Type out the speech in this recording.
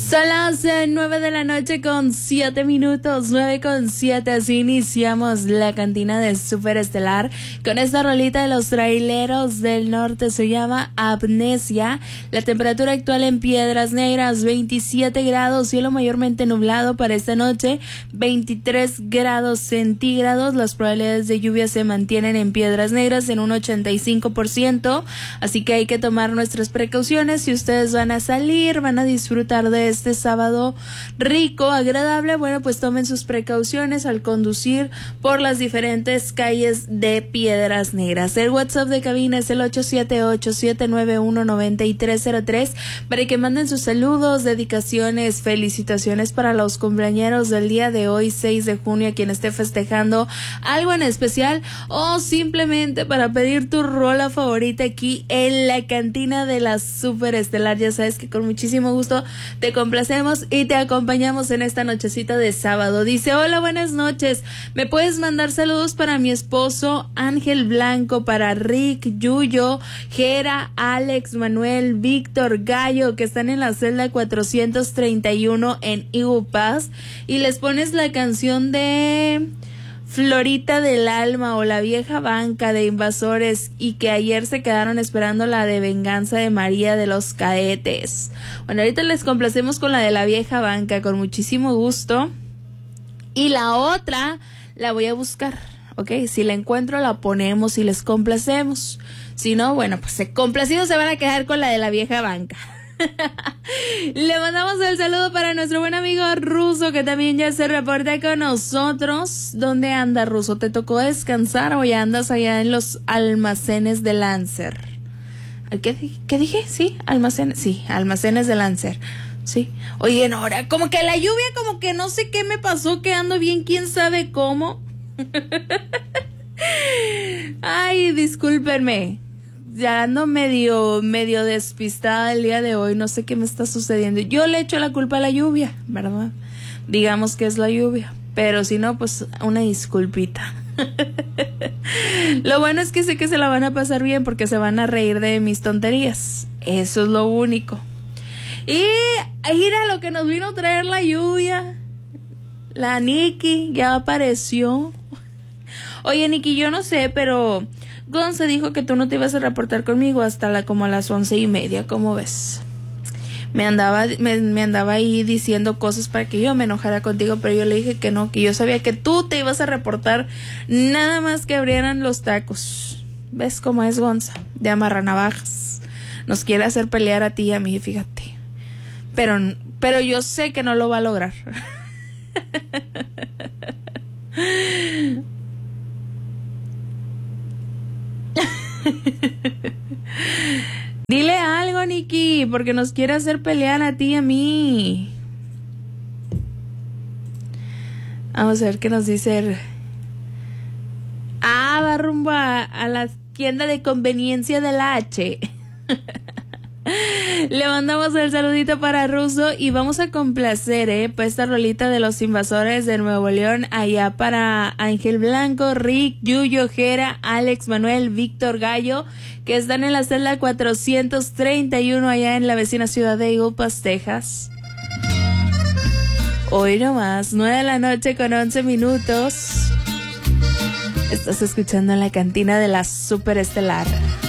Son las 9 de la noche con 7 minutos, 9:07, así iniciamos la cantina de Superestelar con esta rolita de los Traileros del Norte, se llama Amnesia. La temperatura actual en Piedras Negras, 27 grados, cielo mayormente nublado para esta noche, 23 grados centígrados, las probabilidades de lluvia se mantienen en Piedras Negras en un 85%, así que hay que tomar nuestras precauciones. Si ustedes van a salir, van a disfrutar de este sábado rico, agradable, bueno, pues tomen sus precauciones al conducir por las diferentes calles de Piedras Negras. El WhatsApp de cabina es el 878-791-9303 para que manden sus saludos, dedicaciones, felicitaciones para los cumpleañeros del día de hoy, 6 de junio, a quien esté festejando algo en especial, o simplemente para pedir tu rola favorita aquí en la cantina de la Superestelar. Ya sabes que con muchísimo gusto te complacemos y te acompañamos en esta nochecita de sábado. Dice: hola, buenas noches, me puedes mandar saludos para mi esposo Ángel Blanco, para Rick, Yuyo, Jera, Alex, Manuel, Víctor, Gallo, que están en la celda 431 en Igupas, y les pones la canción de Florita del Alma o La Vieja Banca de Invasores, y que ayer se quedaron esperando la de Venganza de María de los Cadetes. Bueno, ahorita les complacemos con la de La Vieja Banca con muchísimo gusto, y la otra la voy a buscar, ¿ok? Si la encuentro la ponemos y les complacemos. Si no, bueno, pues complacidos se van a quedar con la de La Vieja Banca. Le mandamos el saludo para nuestro buen amigo Ruso, que también ya se reporta con nosotros. ¿Dónde anda, Ruso? ¿Te tocó descansar o ya andas allá en los almacenes de Lancer? ¿Qué dije? Sí, almacenes. Sí, almacenes de Lancer. Sí. Oye, Nora, como que la lluvia, como que no sé qué me pasó, que ando bien, quién sabe cómo. Ay, discúlpenme. Ya ando medio despistada el día de hoy, no sé qué me está sucediendo. Yo le echo la culpa a la lluvia, ¿verdad? Digamos que es la lluvia, pero si no, pues una disculpita. Lo bueno es que sé que se la van a pasar bien porque se van a reír de mis tonterías. Eso es lo único. Y mira lo que nos vino a traer la lluvia. La Nikki ya apareció. Oye, Nikki, yo no sé, pero Gonza dijo que tú no te ibas a reportar conmigo hasta como a las 11:30, ¿cómo ves? Me andaba ahí diciendo cosas para que yo me enojara contigo, pero yo le dije que no, que yo sabía que tú te ibas a reportar nada más que abrieran los tacos. ¿Ves cómo es Gonza? De amarranavajas. Nos quiere hacer pelear a ti y a mí, fíjate. Pero yo sé que no lo va a lograr. Dile algo, Nikki, porque nos quiere hacer pelear a ti y a mí. Vamos a ver qué nos dice. Va rumbo a la tienda de conveniencia del H. Le mandamos el saludito para Ruso y vamos a complacer, pues esta rolita de los Invasores de Nuevo León, allá para Ángel Blanco, Rick, Yuyo, Jera, Alex, Manuel, Víctor, Gallo, que están en la celda 431 allá en la vecina ciudad de Igupas, Texas. Hoy nomás, 9 de la noche con 11 minutos. Estás escuchando la cantina de la Superestelar.